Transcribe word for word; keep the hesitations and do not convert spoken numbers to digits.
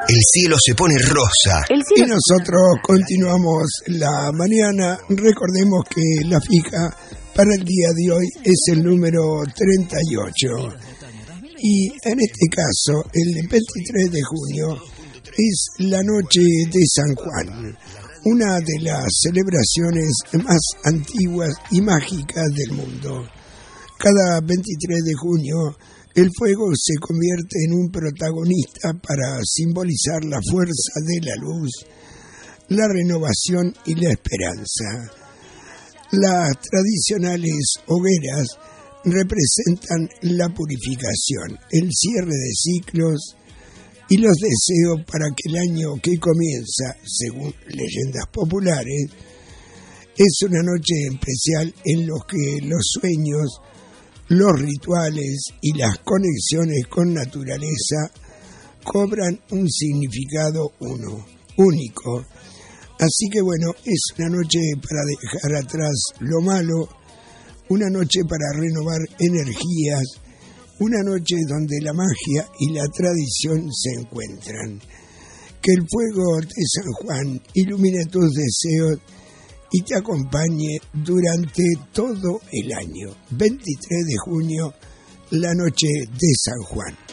el cielo se pone rosa. Y nosotros continuamos la mañana. Recordemos que la fija para el día de hoy es el número treinta y ocho. Y en este caso, el veintitrés de junio es la noche de San Juan, una de las celebraciones más antiguas y mágicas del mundo. Cada veintitrés de junio, el fuego se convierte en un protagonista para simbolizar la fuerza de la luz, la renovación y la esperanza. Las tradicionales hogueras representan la purificación, el cierre de ciclos y los deseos para que el año que comienza, según leyendas populares, es una noche especial en la que los sueños, los rituales y las conexiones con naturaleza cobran un significado uno, único. Así que bueno, es una noche para dejar atrás lo malo, una noche para renovar energías, una noche donde la magia y la tradición se encuentran. Que el fuego de San Juan ilumine tus deseos y te acompañe durante todo el año. veintitrés de junio, la noche de San Juan.